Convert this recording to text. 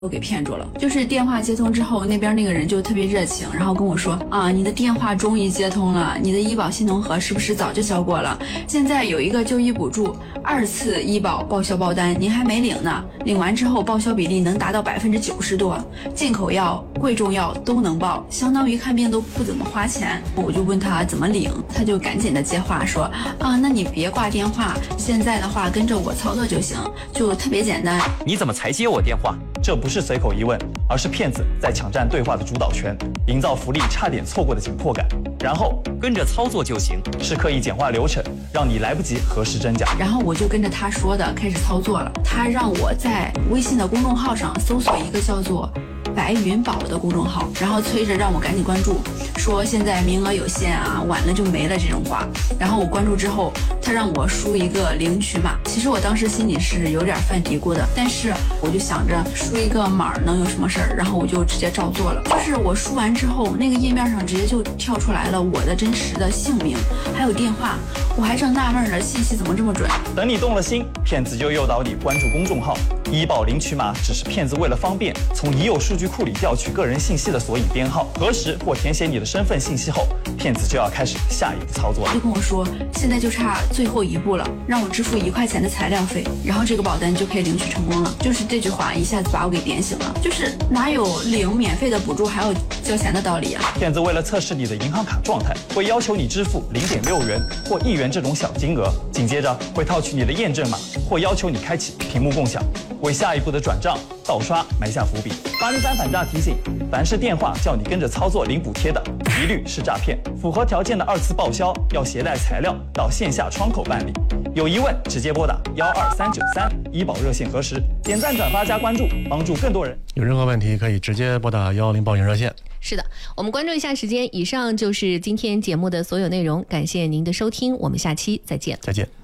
都给骗住了。就是电话接通之后，那边那个人就特别热情，然后跟我说啊，你的电话终于接通了，你的医保新农合是不是早就交过了？现在有一个就医补助2次医保报销包单，您还没领呢，领完之后报销比例能达到90%多，进口药、贵重药都能报，相当于看病都不怎么花钱。我就问他怎么领，他就赶紧的接话说啊，那你别挂电话，现在的话跟着我操作就行，就特别简单。 你怎么才接我电话？ 这不是随口一问，而是骗子在抢占对话的主导权，营造福利差点错过的紧迫感，然后跟着操作就行， 是刻意简化流程，让你来不及核实真假。 然后我就跟着他说的开始操作了，他让我在微信的公众号上搜索一个叫做白云宝的公众号，然后催着让我赶紧关注，说现在名额有限啊，晚了就没了这种话。然后我关注之后，他让我输一个领取码，其实我当时心里是有点犯嘀咕的，但是我就想着输一个码能有什么事儿，然后我就直接照做了。就是我输完之后，那个页面上直接就跳出来了我的真实的姓名还有电话，我还正纳闷呢，信息怎么这么准。 等你动了心，骗子就诱导你关注公众号，医保领取码只是骗子为了方便从已有数据库里调取个人信息的索引编号，核实或填写你的身份信息后，骗子就要开始下一步操作了。 就跟我说现在就差最后一步了，让我支付1块钱的材料费，然后这个保单就可以领取成功了。就是这句话一下子把我给点醒了，就是哪有领免费的补助还要交钱的道理啊。 骗子为了测试你的银行卡状态，会要求你支付0.6元或1元这种小金额，紧接着会套取你的验证码，或要求你开启屏幕共享，为下一步的转账盗刷埋下伏笔。803反诈提醒，凡是电话叫你跟着操作领补贴的，一律是诈骗。符合条件的2次报销要携带材料到线下窗口办理。有疑问直接拨打12393医保热线核实。点赞转发加关注，帮助更多人。 有任何问题可以直接拨打110报警热线。 是的，我们关注一下时间，以上就是今天节目的所有内容，感谢您的收听，我们下期再见。 再见。